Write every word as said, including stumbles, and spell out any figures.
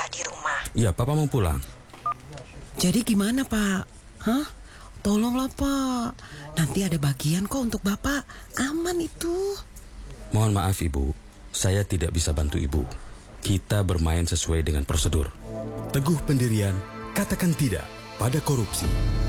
nggak di rumah? Ya, Papa mau pulang. Jadi gimana, Pak? Hah? Tolonglah, Pak. Nanti ada bagian kok untuk Bapak. Aman itu. Mohon maaf, Ibu. Saya tidak bisa bantu Ibu. Kita bermain sesuai dengan prosedur. Teguh pendirian, katakan tidak pada korupsi.